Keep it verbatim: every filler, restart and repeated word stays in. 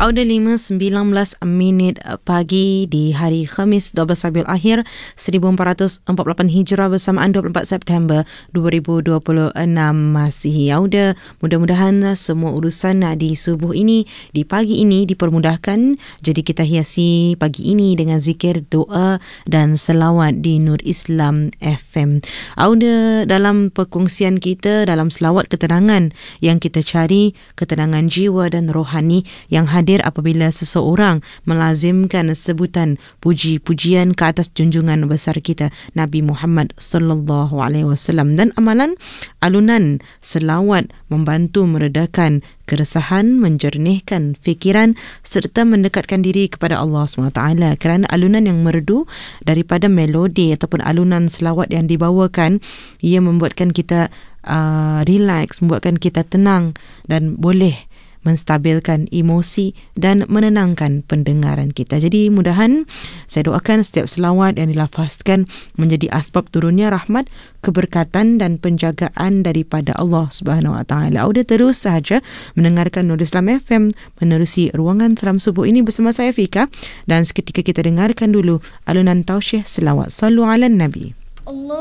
Audio lima sembilan belas minit pagi di hari Khamis dua belas Rabiul Akhir seribu empat ratus empat puluh lapan Hijrah bersamaan dua puluh empat September dua ribu dua puluh enam Masihi. Audio, mudah-mudahan semua urusan di subuh ini, di pagi ini dipermudahkan. Jadi kita hiasi pagi ini dengan zikir, doa dan selawat di Nur Islam F M. Audio, dalam perkongsian kita dalam selawat ketenangan yang kita cari, ketenangan jiwa dan rohani yang hadir apabila seseorang melazimkan sebutan puji-pujian ke atas junjungan besar kita Nabi Muhammad sallallahu alaihi wasallam, dan amalan alunan selawat membantu meredakan keresahan, menjernihkan fikiran serta mendekatkan diri kepada Allah subhanahu wa taala, kerana alunan yang merdu daripada melodi ataupun alunan selawat yang dibawakan, ia membuatkan kita uh, relax, membuatkan kita tenang dan boleh menstabilkan emosi dan menenangkan pendengaran kita. Jadi mudahan saya doakan setiap selawat yang dilafazkan menjadi asbab turunnya rahmat, keberkatan dan penjagaan daripada Allah Subhanahu Wa Taala. Audio terus sahaja mendengarkan Nur Islam F M menerusi ruangan seram subuh ini bersama saya Fika, dan seketika kita dengarkan dulu alunan tausyih selawat. Sallu ala Nabi. Allah